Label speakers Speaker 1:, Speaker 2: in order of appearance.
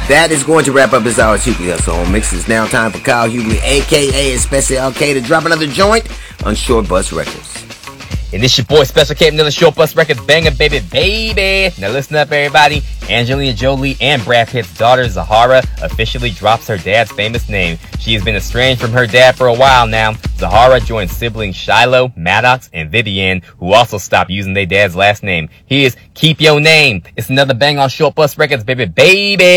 Speaker 1: That is going to wrap up this hour's Hughley Hustle Home Mix. It's now time for Kyle Hughley, a.k.a. Special LK, to drop another joint on Short Bus Records.
Speaker 2: And this your boy Special K, another Short Bus Records banger, baby. Now listen up, everybody. Angelina Jolie and Brad Pitt's daughter, Zahara, officially drops her dad's famous name. She has been estranged from her dad for a while now. Zahara joined siblings Shiloh, Maddox, and Vivian, who also stopped using their dad's last name. Here's Keep Your Name. It's another bang on Short Bus Records, baby.